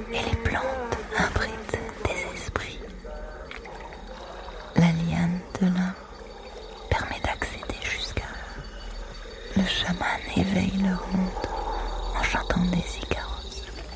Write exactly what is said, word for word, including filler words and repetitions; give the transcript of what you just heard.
et les plantes abritent des esprits. La liane de l'un permet d'accéder jusqu'à eux. Le chaman éveille leur monde en chantant des icônes.